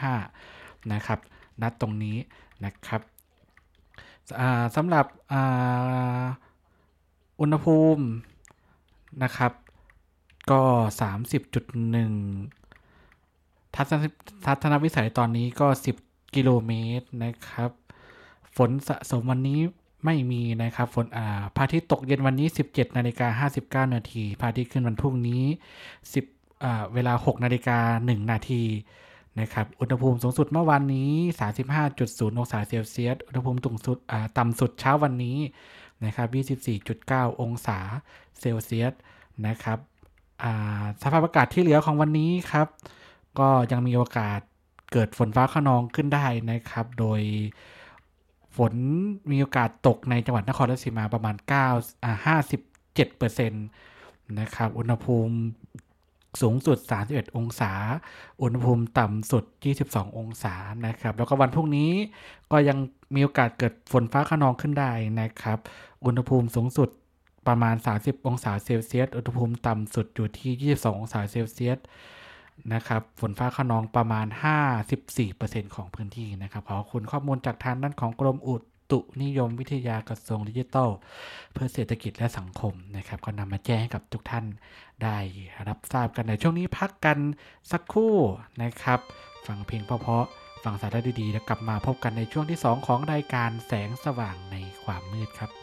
35นะครับณตรงนี้นะครับสำหรับอุณหภูมินะครับก็ 30.1 ทัศนวิสัยตอนนี้ก็10กิโลเมตรนะครับฝนสะสมวันนี้ไม่มีนะครับฝนพระอาทิตย์ตกเย็นวันนี้ 17:59 นาทีพระอาทิตย์ขึ้นวันพรุ่งนี้เวลา 6:01 นาทีนะครับอุณหภูมิสูงสุดเมื่อวานนี้ 35.0 องศาเซลเซียสอุณหภูมิต่ำสุดเช้าวันนี้นะครับ 24.9 องศาเซลเซียสนะครับสภาพอากาศที่เหลือของวันนี้ครับก็ยังมีโอกาสเกิดฝนฟ้าคะนองขึ้นได้นะครับโดยฝนมีโอกาสตกในจังหวัดนครราชสีมาประมาณ57%นะครับอุณหภูมิสูงสุด31องศาอุณหภูมิต่ำสุด22องศานะครับแล้วก็วันพรุ่งนี้ก็ยังมีโอกาสเกิดฝนฟ้าคะนองขึ้นได้นะครับอุณหภูมิสูงสุดประมาณ30องศาเซลเซียสอุณหภูมิต่ำสุดอยู่ที่22องศาเซลเซียสนะครับฝนฟ้าคะนองประมาณ 54% ของพื้นที่นะครับขอบคุณข้อมูลจากทางด้านของกรมอุตุนิยมวิทยากระทรวงดิจิทัลเพื่อเศรษฐกิจและสังคมนะครับก็นำมาแจ้งให้กับทุกท่านได้รับทราบกันในช่วงนี้พักกันสักครู่นะครับฟังเพลงเพราะๆฟังสาระดีๆแล้วกลับมาพบกันในช่วงที่2ของรายการแสงสว่างในความมืดครับ